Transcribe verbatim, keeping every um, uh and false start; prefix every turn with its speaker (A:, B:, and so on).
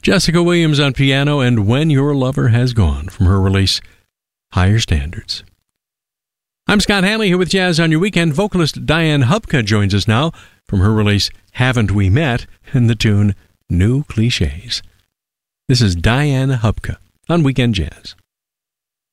A: Jessica Williams on piano and When Your Lover Has Gone from her release Higher Standards. I'm Scott Hanley here with Jazz on Your Weekend. Vocalist Diane Hubka joins us now from her release Haven't We Met and the tune New Clichés. This is Diane Hubka on Weekend Jazz.